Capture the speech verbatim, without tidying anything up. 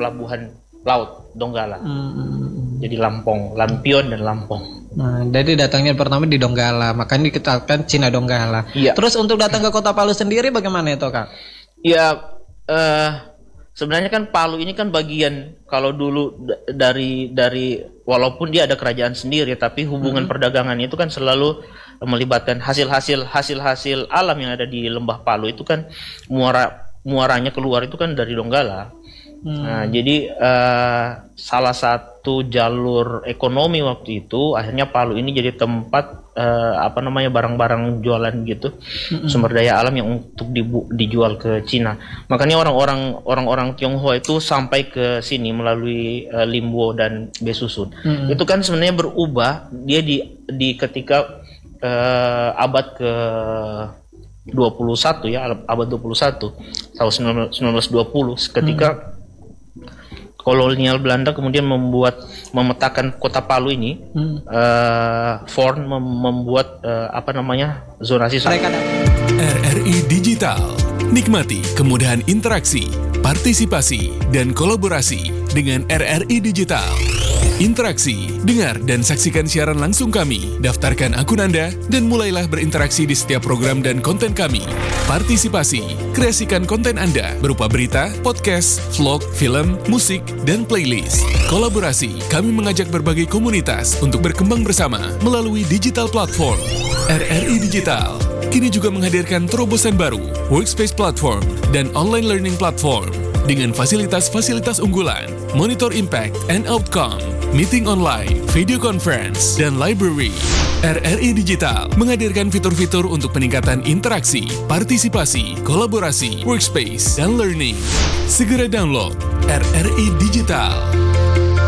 pelabuhan laut Donggala. Hmm. Jadi Lampong, Lampion dan Lampong. Nah, jadi datangnya pertama di Donggala, makanya dikatakan Cina Donggala. Iya. Terus untuk datang ke Kota Palu sendiri bagaimana itu, Kak? Ya, eh, sebenarnya kan Palu ini kan bagian kalau dulu d- dari dari walaupun dia ada kerajaan sendiri, tapi hubungan Hmm. perdagangan itu kan selalu melibatkan hasil-hasil hasil-hasil alam yang ada di Lembah Palu itu kan muara muaranya keluar itu kan dari Donggala. Hmm. Nah, jadi eh, salah satu jalur ekonomi waktu itu akhirnya Palu ini jadi tempat eh, apa namanya barang-barang jualan gitu, Mm-mm. sumber daya alam yang untuk dibu- dijual ke Cina. Makanya orang-orang orang-orang Tionghoa itu sampai ke sini melalui eh, Limbo dan Besusun. Mm-mm. Itu kan sebenarnya berubah dia di di ketika eh, abad ke dua puluh satu ya, abad dua puluh satu tahun sembilan belas dua puluh ketika kolonial Belanda kemudian membuat memetakan kota Palu ini. Hmm. eh, Ford mem- membuat eh, apa namanya zonasi. Mereka datang. R R I Digital. Nikmati kemudahan interaksi, partisipasi, dan kolaborasi dengan R R I Digital. Interaksi, dengar dan saksikan siaran langsung kami, daftarkan akun Anda, dan mulailah berinteraksi di setiap program dan konten kami. Partisipasi, kreasikan konten Anda berupa berita, podcast, vlog, film, musik, dan playlist. Kolaborasi, kami mengajak berbagai komunitas untuk berkembang bersama melalui digital platform. R R I Digital kini juga menghadirkan terobosan baru, workspace platform, dan online learning platform dengan fasilitas-fasilitas unggulan, monitor impact and outcome, meeting online, video conference, dan library. R R I Digital menghadirkan fitur-fitur untuk peningkatan interaksi, partisipasi, kolaborasi, workspace, dan learning. Segera download R R I Digital.